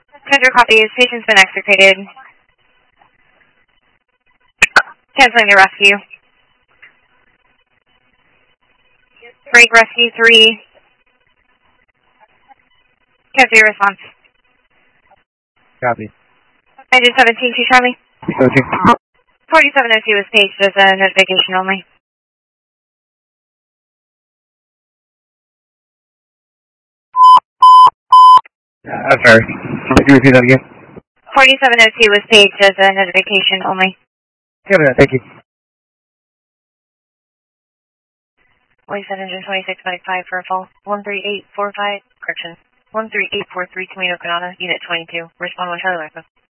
Treasure copy. Station's been extricated. Canceling the rescue. Break rescue 3. Cancel your response. Copy. Engine 17 to Charlie. 4702 was paged as a notification only. I'm sorry. Could you repeat that again? 4702 was paged as a notification only. Thank you. Voice at engine 2655 for a fall. 13845, correction. 13843 Camino Canada, Unit 22. Respond 1 Charlie Echo.